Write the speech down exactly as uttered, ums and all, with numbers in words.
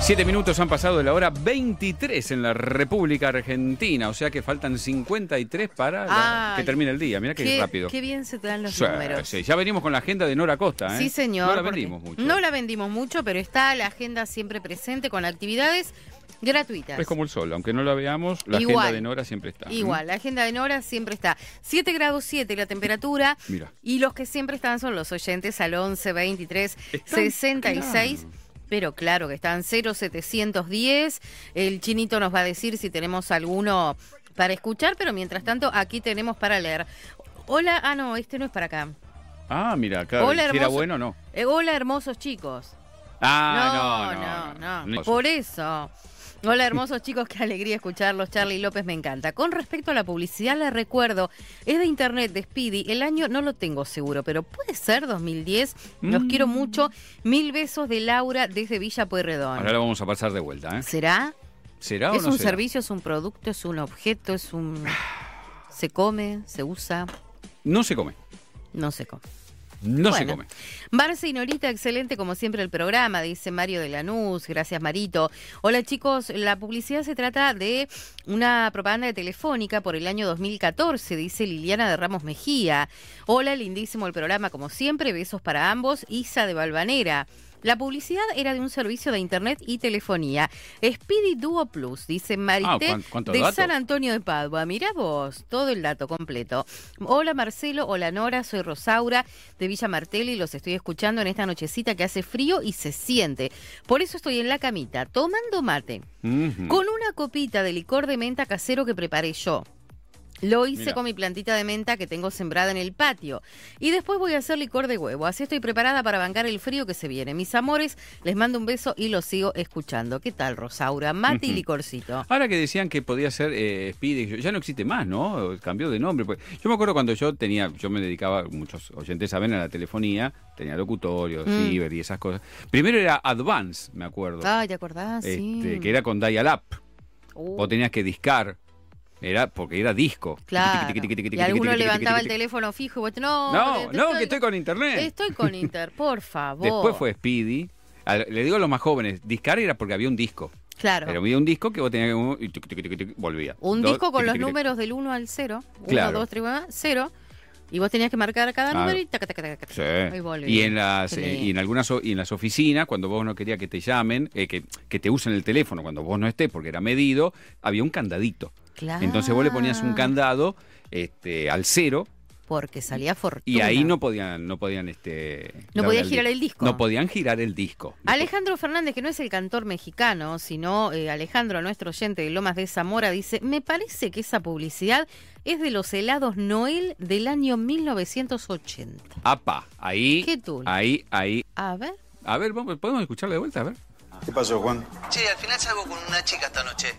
Siete minutos han pasado de la hora veintitrés en la República Argentina, o sea que faltan cincuenta y tres para la, que termine el día. Mirá qué, qué rápido. Qué bien se te dan los sí, números. Sí. Ya venimos con la agenda de Nora Costa, ¿eh? Sí, señor. No la vendimos mucho. No la vendimos mucho, pero está la agenda siempre presente con actividades gratuitas. Es como el sol, aunque no la veamos, la igual, agenda de Nora siempre está. Igual, ¿Mm? la agenda de Nora siempre está. siete grados siete la temperatura. Mira. Y los que siempre están son los oyentes al once, veintitrés, sesenta y seis. Claro. Pero claro que están cero setecientos diez. El Chinito nos va a decir si tenemos alguno para escuchar, pero mientras tanto aquí tenemos para leer. Hola, ah no, este no es para acá. Ah, mira, acá. Hola, si hermoso, era bueno o no. Eh, hola, hermosos chicos. Ah, no, no, no, no, no, no. Por eso. Hola, hermosos chicos, qué alegría escucharlos. Charlie López me encanta. Con respecto a la publicidad, les recuerdo, es de internet, de Speedy. El año no lo tengo seguro, pero puede ser dos mil diez. Los mm. quiero mucho. Mil besos de Laura desde Villa Pueyrredón. Ahora lo vamos a pasar de vuelta, ¿eh? ¿Será? ¿Será o ¿Es no un será? servicio, es un producto, es un objeto, es un... ¿Se come? ¿Se usa? No se come. No se come. No bueno, se come. Marce y Norita, excelente como siempre el programa, dice Mario de Lanús. Gracias, Marito. Hola, chicos. La publicidad se trata de una propaganda de Telefónica por el año dos mil catorce, dice Liliana de Ramos Mejía. Hola, lindísimo el programa como siempre. Besos para ambos. Isa de Valvanera. La publicidad era de un servicio de internet y telefonía. Speedy Duo Plus, dice Marité, ah, de dato? San Antonio de Padua. Mirá vos, todo el dato completo. Hola Marcelo, hola Nora, soy Rosaura de Villa Martelli y los estoy escuchando en esta nochecita que hace frío y se siente. Por eso estoy en la camita, tomando mate, uh-huh. con una copita de licor de menta casero que preparé yo. Lo hice Mira. con mi plantita de menta que tengo sembrada en el patio. Y después voy a hacer licor de huevo. Así estoy preparada para bancar el frío que se viene. Mis amores, les mando un beso y los sigo escuchando. ¿Qué tal, Rosaura? Mate uh-huh. y licorcito. Ahora que decían que podía ser eh, Speedy, ya no existe más, ¿no? Cambió de nombre. Yo me acuerdo cuando yo tenía, yo me dedicaba, muchos oyentes saben, a la telefonía, tenía locutorio, mm. ciber y esas cosas. Primero era Advance, me acuerdo. Ah, ¿te acordás? Este, sí. Que era con dial-up. Uh. Vos tenías que discar. Era porque era disco. Claro. Y alguno levantaba el teléfono fijo y vos, no, no, no, que estoy con internet. Estoy con inter, por favor. Después fue Speedy. Le digo a los más jóvenes, discar era porque había un disco. Claro. Pero había un disco que vos tenías que... Y volvía. Un Dos, disco con tic, los tic, tic. números del uno al cero. Claro. uno, dos, tres, cero. Y vos tenías que marcar cada claro. número y taca, taca, taca, taca. Sí. Y volvía. Y en las eh, y en algunas y en las oficinas, cuando vos no querías que te llamen, eh, que, que te usen el teléfono cuando vos no estés, porque era medido, había un candadito. Claro. Entonces vos le ponías un candado este, al cero. Porque salía fortuna. Y ahí no podían, no podían, este. No podían girar el disco. No podían girar el disco. Alejandro Fernández, que no es el cantor mexicano, sino eh, Alejandro, nuestro oyente de Lomas de Zamora, dice: me parece que esa publicidad es de los helados Noel del año mil novecientos ochenta. Apa, ahí. ¿Qué tú? Ahí, ahí. A ver. A ver, vamos, podemos escucharle de vuelta, a ver. ¿Qué pasó, Juan? Che, al final salgo con una chica esta noche.